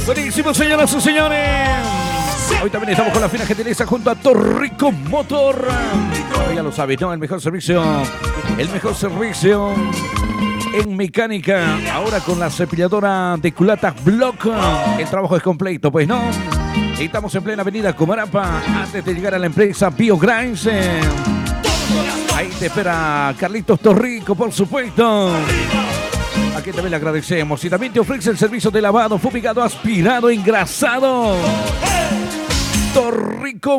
Buenísimo, señoras y señores. Hoy también estamos con la fina gentileza junto a Torrico Motor. Ya lo sabes, ¿no? El mejor servicio en mecánica. Ahora con la cepilladora de culatas Block. El trabajo es completo, pues, ¿no? Estamos en plena avenida Comarapa, antes de llegar a la empresa BioGrimes. Ahí te espera Carlitos Torrico, por supuesto. Aquí también le agradecemos. Y también te ofrece el servicio de lavado, fumigado, aspirado, engrasado. Torrico